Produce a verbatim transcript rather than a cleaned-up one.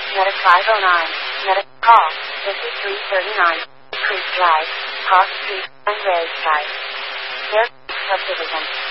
Medic five oh nine. Medic call fifty-three thirty-nine. Creek Drive, Cross Street, and Rayside. Fair Subdivision.